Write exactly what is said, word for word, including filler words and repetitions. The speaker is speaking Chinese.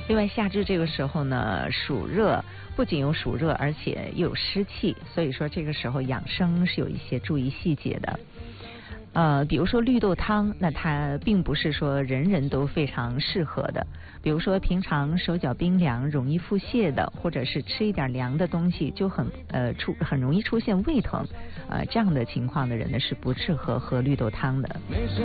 另外夏至这个时候呢，暑热，不仅有暑热，而且又有湿气，所以说这个时候养生是有一些注意细节的。呃，比如说绿豆汤，那它并不是说人人都非常适合的。比如说平常手脚冰凉、容易腹泻的，或者是吃一点凉的东西就很呃出很容易出现胃疼，呃这样的情况的人呢是不适合喝绿豆汤的。 没什